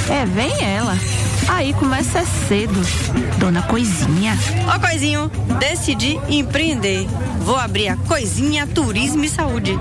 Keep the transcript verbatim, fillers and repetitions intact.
É, vem ela. Aí começa cedo. Dona Coisinha. Ó, Coisinho, decidi empreender. Vou abrir a Coisinha Turismo e Saúde.